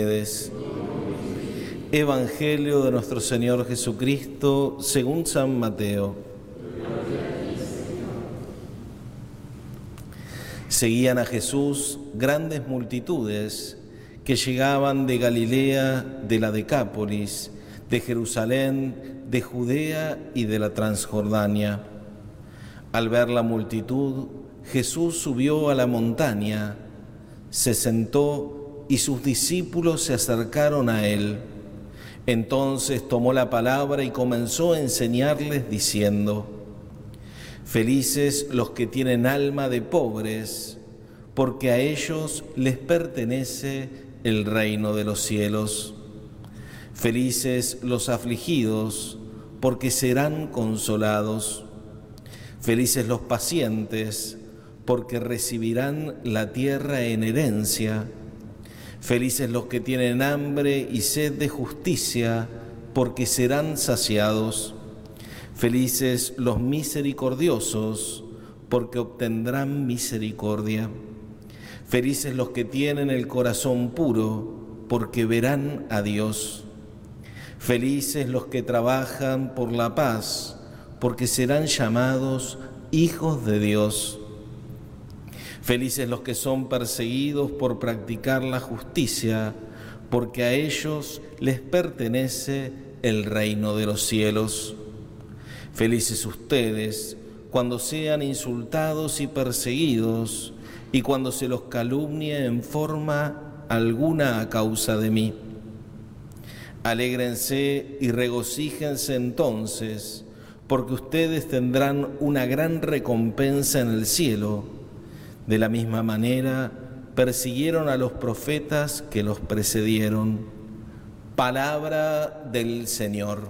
Evangelio de nuestro Señor Jesucristo según San Mateo. Seguían a Jesús grandes multitudes que llegaban de Galilea, de la Decápolis, de Jerusalén, de Judea y de la Transjordania. Al ver la multitud, Jesús subió a la montaña, se sentó y sus discípulos se acercaron a él. Entonces tomó la palabra y comenzó a enseñarles diciendo: Felices los que tienen alma de pobres, porque a ellos les pertenece el reino de los cielos. Felices los afligidos, porque serán consolados. Felices los pacientes, porque recibirán la tierra en herencia. Felices los que tienen hambre y sed de justicia, porque serán saciados. Felices los misericordiosos, porque obtendrán misericordia. Felices los que tienen el corazón puro, porque verán a Dios. Felices los que trabajan por la paz, porque serán llamados hijos de Dios. Felices los que son perseguidos por practicar la justicia, porque a ellos les pertenece el reino de los cielos. Felices ustedes cuando sean insultados y perseguidos, y cuando se los calumnie en forma alguna a causa de mí. Alégrense y regocíjense entonces, porque ustedes tendrán una gran recompensa en el cielo. De la misma manera, persiguieron a los profetas que los precedieron. Palabra del Señor.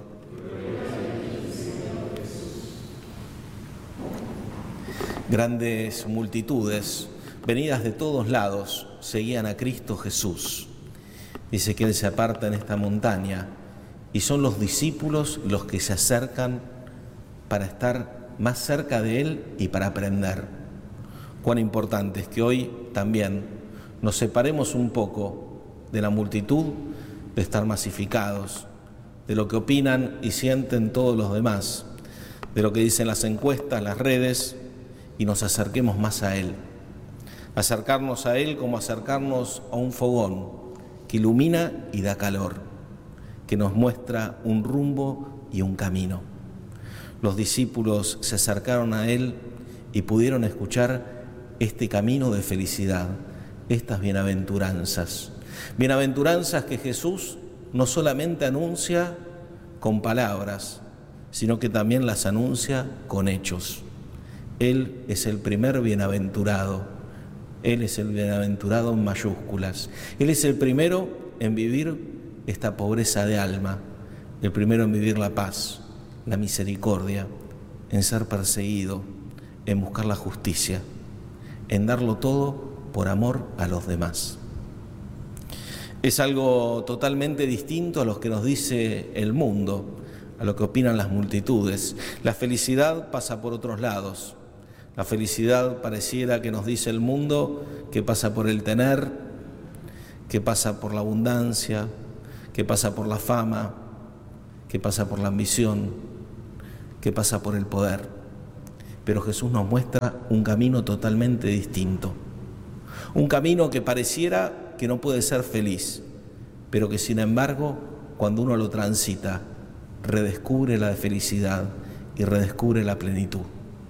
Grandes multitudes, venidas de todos lados, seguían a Cristo Jesús. Dice que Él se aparta en esta montaña y son los discípulos los que se acercan para estar más cerca de Él y para aprender. Cuán importante es que hoy también nos separemos un poco de la multitud, de estar masificados, de lo que opinan y sienten todos los demás, de lo que dicen las encuestas, las redes, y nos acerquemos más a Él. Acercarnos a Él como acercarnos a un fogón que ilumina y da calor, que nos muestra un rumbo y un camino. Los discípulos se acercaron a Él y pudieron escuchar este camino de felicidad, estas bienaventuranzas. Bienaventuranzas que Jesús no solamente anuncia con palabras, sino que también las anuncia con hechos. Él es el primer bienaventurado. Él es el bienaventurado en mayúsculas. Él es el primero en vivir esta pobreza de alma, el primero en vivir la paz, la misericordia, en ser perseguido, en buscar la justicia, en darlo todo por amor a los demás. Es algo totalmente distinto a lo que nos dice el mundo, a lo que opinan las multitudes. La felicidad pasa por otros lados. La felicidad pareciera que nos dice el mundo que pasa por el tener, que pasa por la abundancia, que pasa por la fama, que pasa por la ambición, que pasa por el poder. Pero Jesús nos muestra un camino totalmente distinto. Un camino que pareciera que no puede ser feliz, pero que sin embargo, cuando uno lo transita, redescubre la felicidad y redescubre la plenitud.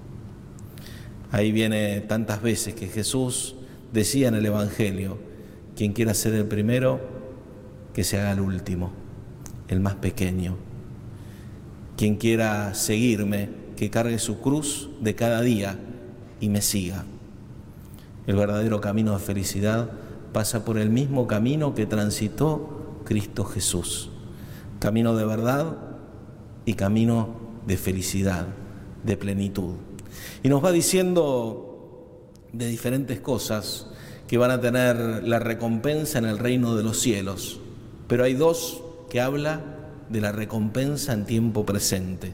Ahí viene tantas veces que Jesús decía en el Evangelio: quien quiera ser el primero, que se haga el último, el más pequeño. Quien quiera seguirme, que cargue su cruz de cada día y me siga. El verdadero camino de felicidad pasa por el mismo camino que transitó Cristo Jesús. Camino de verdad y camino de felicidad, de plenitud. Y nos va diciendo de diferentes cosas que van a tener la recompensa en el reino de los cielos. Pero hay dos que habla de la recompensa en tiempo presente.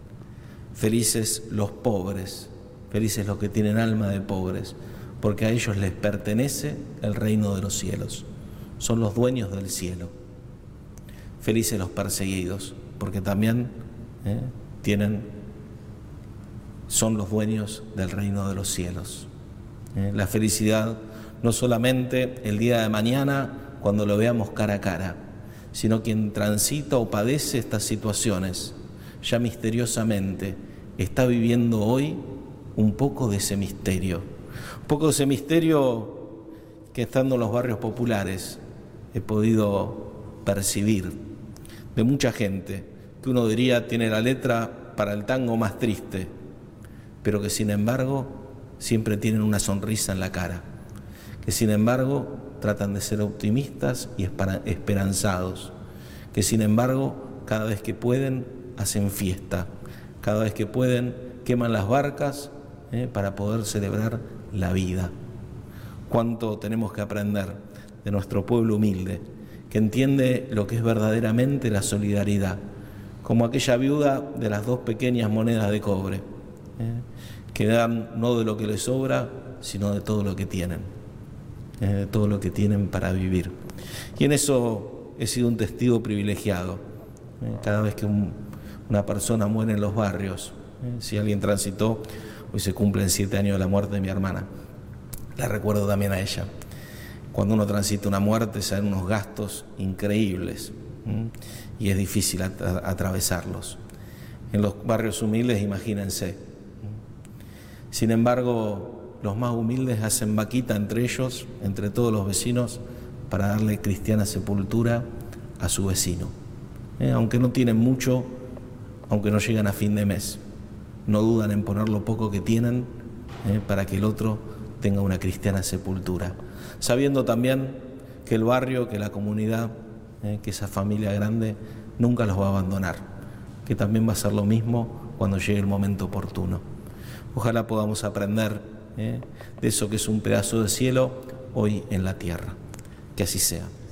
Felices los pobres, felices los que tienen alma de pobres, porque a ellos les pertenece el reino de los cielos. son los dueños del cielo. Felices los perseguidos, porque también son los dueños del reino de los cielos. La felicidad no solamente el día de mañana cuando lo veamos cara a cara, sino quien transita o padece estas situaciones, ya misteriosamente está viviendo hoy un poco de ese misterio. Un poco de ese misterio que estando en los barrios populares he podido percibir de mucha gente, que uno diría tiene la letra para el tango más triste, pero que sin embargo siempre tienen una sonrisa en la cara, que sin embargo tratan de ser optimistas y esperanzados, que sin embargo cada vez que pueden hacen fiesta, cada vez que pueden queman las barcas para poder celebrar la vida. Cuánto tenemos que aprender de nuestro pueblo humilde, que entiende lo que es verdaderamente la solidaridad, como aquella viuda de las 2 pequeñas monedas de cobre, que dan no de lo que les sobra, sino de todo lo que tienen, de todo lo que tienen para vivir. Y en eso he sido un testigo privilegiado. Cada vez que una persona muere en los barrios, si alguien transitó, hoy se cumplen 7 años de la muerte de mi hermana, la recuerdo también a ella. Cuando uno transita una muerte se dan unos gastos increíbles y es difícil atravesarlos. En los barrios humildes, imagínense. Sin embargo, los más humildes hacen vaquita entre ellos, entre todos los vecinos, para darle cristiana sepultura a su vecino. Aunque no tienen mucho, aunque no llegan a fin de mes, no dudan en poner lo poco que tienen para que el otro tenga una cristiana sepultura, sabiendo también que el barrio, que la comunidad, que esa familia grande nunca los va a abandonar, que también va a ser lo mismo cuando llegue el momento oportuno. Ojalá podamos aprender de eso que es un pedazo de cielo hoy en la tierra. Que así sea.